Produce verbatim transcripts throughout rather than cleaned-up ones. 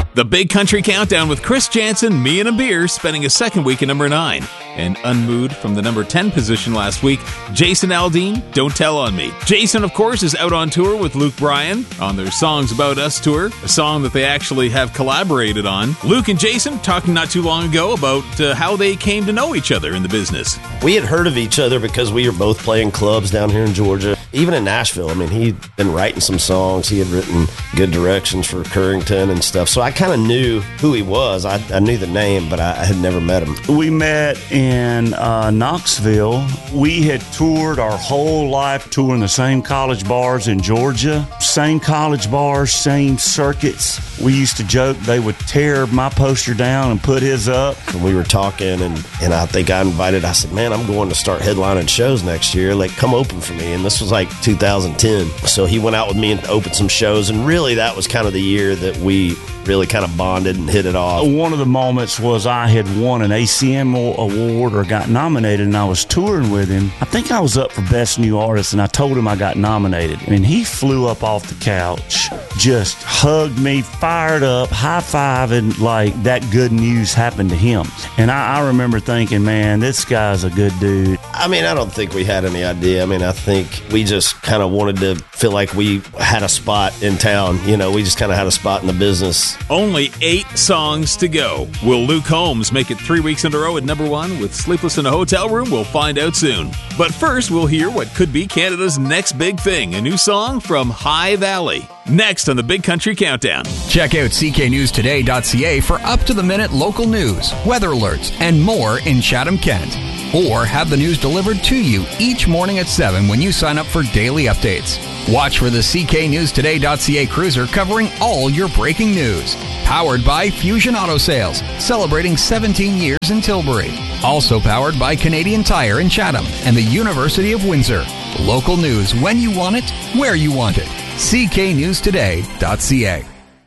The Big Country Countdown with Chris Jansen, Me and a Beer, spending a second week at number nine. And unmoved from the number ten position last week, Jason Aldean, Don't Tell on Me. Jason, of course, is out on tour with Luke Bryan on their Songs About Us tour, a song that they actually have collaborated on. Luke and Jason talking not too long ago about uh, how they came to know each other in the business. We had heard of each other because we were both playing clubs down here in Georgia, even in Nashville. I mean, he'd been writing some songs. He had written good directions for Currington and stuff. So I kind of knew who he was. I, I knew the name, but I, I had never met him. We met in uh, Knoxville. We had toured our whole life touring the same college bars in Georgia. Same college bars, same circuits. We used to joke they would tear my poster down and put his up. And we were talking, and, and I think I invited, I said, man, I'm going to start headlining shows next year. Like, come open for me. And this was like two thousand ten. So he went out with me and opened some shows. And really, that was kind of the year that we really kind of bonded and hit it off. One of the moments was I had won an A C M award or got nominated, and I was touring with him. I think I was up for Best New Artist, and I told him I got nominated. And he flew up off the couch, just hugged me, fired up, high-fiving like that good news happened to him. And I, I remember thinking, man, this guy's a good dude. I mean, I don't think we had any idea. I mean, I think we just kind of wanted to feel like we had a spot in town. You know, we just kind of had a spot in the business. Only eight songs to go. Will Luke Combs make it three weeks in a row at number one with Sleepless in a Hotel Room? We'll find out soon. But first, we'll hear what could be Canada's next big thing, a new song from High Valley. Next on the Big Country Countdown. Check out c k news today dot c a for up-to-the-minute local news, weather alerts, and more in Chatham-Kent. Or have the news delivered to you each morning at seven when you sign up for daily updates. Watch for the c k news today dot c a cruiser covering all your breaking news. Powered by Fusion Auto Sales, celebrating seventeen years in Tilbury. Also powered by Canadian Tire in Chatham and the University of Windsor. Local news when you want it, where you want it. c k news today dot c a.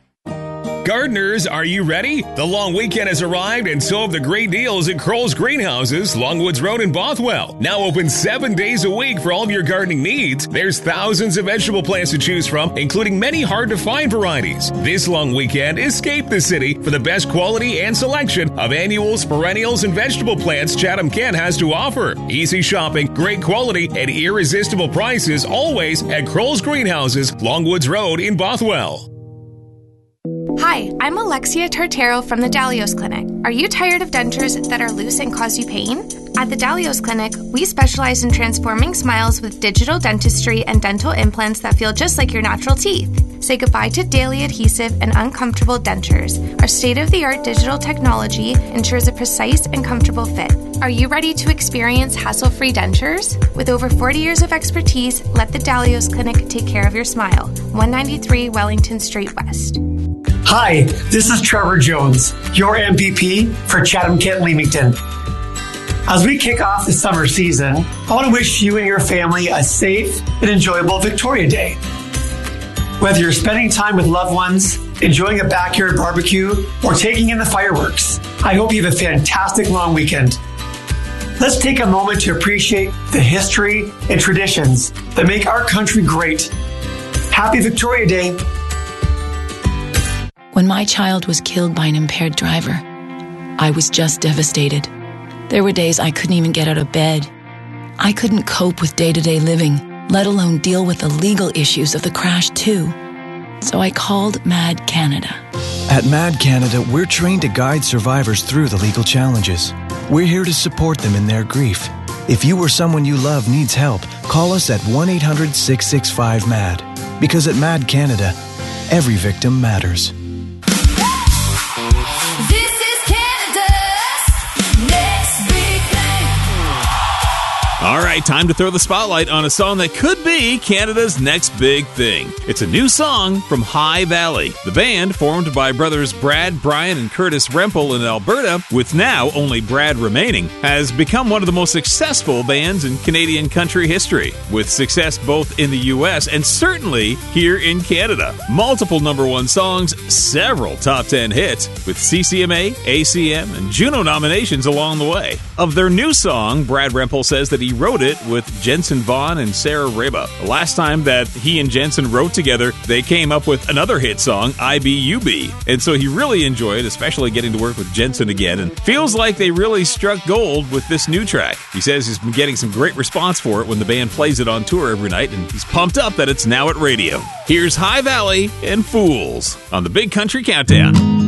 Gardeners, are you ready? The long weekend has arrived, and so have the great deals at Kroll's Greenhouses, Longwoods Road in Bothwell. Now open seven days a week for all of your gardening needs. There's thousands of vegetable plants to choose from, including many hard-to-find varieties. This long weekend, escape the city for the best quality and selection of annuals, perennials, and vegetable plants Chatham-Kent has to offer. Easy shopping, great quality, and irresistible prices always at Kroll's Greenhouses, Longwoods Road in Bothwell. Hi, I'm Alexia Tartero from the Dalios Clinic. Are you tired of dentures that are loose and cause you pain? At the Dalios Clinic, we specialize in transforming smiles with digital dentistry and dental implants that feel just like your natural teeth. Say goodbye to daily adhesive and uncomfortable dentures. Our state-of-the-art digital technology ensures a precise and comfortable fit. Are you ready to experience hassle-free dentures? With over forty years of expertise, let the Dalios Clinic take care of your smile. one ninety-three Wellington Street West. Hi, this is Trevor Jones, your M V P for Chatham-Kent-Leamington. As we kick off the summer season, I want to wish you and your family a safe and enjoyable Victoria Day. Whether you're spending time with loved ones, enjoying a backyard barbecue, or taking in the fireworks, I hope you have a fantastic long weekend. Let's take a moment to appreciate the history and traditions that make our country great. Happy Victoria Day. When my child was killed by an impaired driver, I was just devastated. There were days I couldn't even get out of bed. I couldn't cope with day-to-day living, let alone deal with the legal issues of the crash too. So I called MAD Canada. At MAD Canada, we're trained to guide survivors through the legal challenges. We're here to support them in their grief. If you or someone you love needs help, call us at one eight hundred six six five M A D. Because at MAD Canada, every victim matters. All right, time to throw the spotlight on a song that could be Canada's next big thing. It's a new song from High Valley. The band, formed by brothers Brad, Brian, and Curtis Rempel in Alberta, with now only Brad remaining, has become one of the most successful bands in Canadian country history, with success both in the U S and certainly here in Canada. Multiple number one songs, several top ten hits, with C C M A, A C M, and Juno nominations along the way. Of their new song, Brad Rempel says that he he wrote it with Jensen Vaughn and Sarah Reba. The last time that he and Jensen wrote together, they came up with another hit song, I B U B. And so he really enjoyed, especially getting to work with Jensen again, and feels like they really struck gold with this new track. He says he's been getting some great response for it when the band plays it on tour every night, and he's pumped up that it's now at radio. Here's High Valley and Fools on the Big Country Countdown.